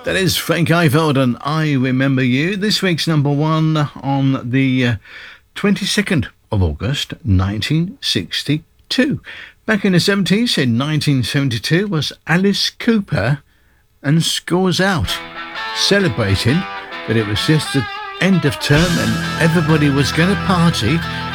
That is Frank Ivold and I Remember You. This week's number one on the 22nd of August 1962. Back in the 70s, in 1972, was Alice Cooper and Scores Out, celebrating that it was just the end of term and everybody was going to party